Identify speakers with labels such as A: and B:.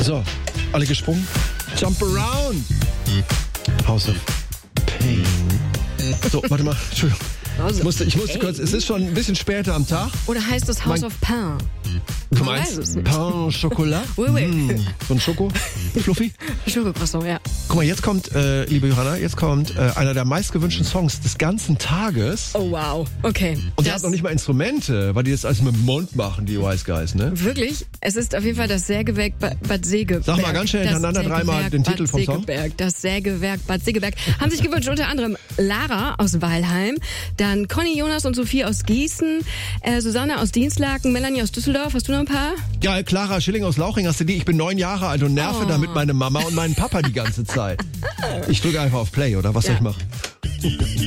A: So, alle gesprungen? Jump around! House of Pain. So, warte mal, Entschuldigung. Ich musste kurz, es ist schon ein bisschen später am Tag.
B: Oder heißt das House of Pain?
A: Du meinst Pain Chocolat?
B: Oui, oui.
A: So ein Schoko-Fluffy?
B: Schokocroissant, ja.
A: Guck mal, jetzt kommt, liebe Johanna, einer der meistgewünschten Songs des ganzen Tages.
B: Oh, wow. Okay.
A: Und der hat noch nicht mal Instrumente, weil die das alles mit dem Mund machen, die Wise Guys, ne?
B: Wirklich? Es ist auf jeden Fall das Sägewerk Bad Segeberg.
A: Sag mal ganz schnell hintereinander dreimal den Titel vom Song.
B: Das Sägewerk Bad Segeberg. Haben sich gewünscht unter anderem Lara aus Weilheim, dann Conny, Jonas und Sophie aus Gießen, Susanne aus Dienstlaken, Melanie aus Düsseldorf. Hast du noch ein paar?
A: Ja, Clara Schilling aus Lauchring, hast du die? Ich bin 9 Jahre alt und nerve damit meine Mama und meinen Papa die ganze Zeit. Ich drücke einfach auf Play, oder was soll ich machen?